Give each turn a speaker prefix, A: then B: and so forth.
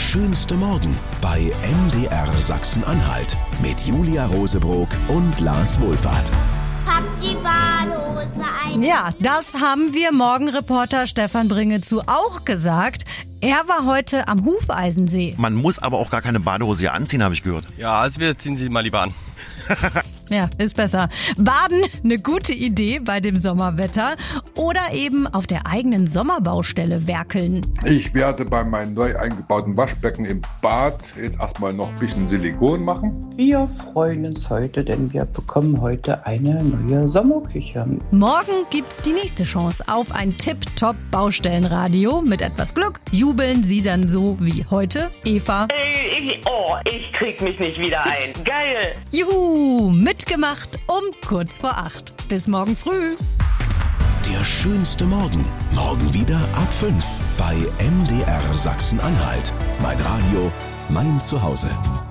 A: schönste Morgen bei MDR Sachsen-Anhalt mit Julia Rosebrock und Lars Wohlfahrt.
B: Packt die Badehose ein.
C: Ja, das haben wir Morgenreporter Stefan Bringezu auch gesagt. Er war heute am Hufeisensee.
D: Man muss aber auch gar keine Badehose anziehen, habe ich gehört.
E: Ja, also wir ziehen sie mal lieber an.
C: Ja, ist besser. Baden, eine gute Idee bei dem Sommerwetter. Oder eben auf der eigenen Sommerbaustelle werkeln.
F: Ich werde bei meinem neu eingebauten Waschbecken im Bad jetzt erstmal noch ein bisschen Silikon machen.
G: Wir freuen uns heute, denn wir bekommen heute eine neue Sommerküche.
C: Morgen gibt's die nächste Chance auf ein Tipp-Top-Baustellenradio. Mit etwas Glück jubeln sie dann so wie heute Eva.
H: Ich krieg mich nicht wieder ein. Geil!
C: Juhu, mitgemacht um kurz vor 8. Bis morgen früh.
A: Der schönste Morgen. Morgen wieder ab 5 bei MDR Sachsen-Anhalt. Mein Radio, mein Zuhause.